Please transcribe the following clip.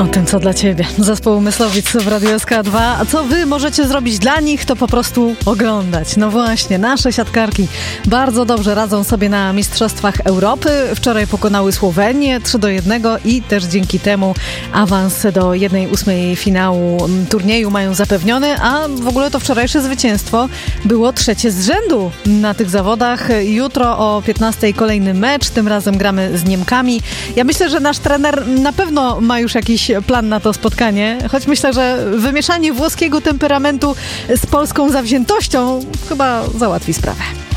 O tym, co dla ciebie. Zespół Myslowic w Radiu SK2. A co wy możecie zrobić dla nich, to po prostu oglądać. No właśnie, nasze siatkarki bardzo dobrze radzą sobie na Mistrzostwach Europy. Wczoraj pokonały Słowenię 3-1 i też dzięki temu awans do 1/8 finału turnieju mają zapewniony, a w ogóle to wczorajsze zwycięstwo było trzecie z rzędu na tych zawodach. Jutro o 15:00 kolejny mecz, tym razem gramy z Niemkami. Ja myślę, że nasz trener na pewno ma już jakiś plan na to spotkanie, choć myślę, że wymieszanie włoskiego temperamentu z polską zawziętością chyba załatwi sprawę.